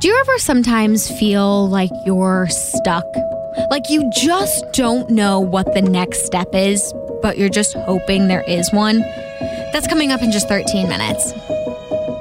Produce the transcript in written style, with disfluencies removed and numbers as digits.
Do you ever sometimes feel like you're stuck? Like you just don't know what the next step is, but you're just hoping there is one? That's coming up in just 13 minutes.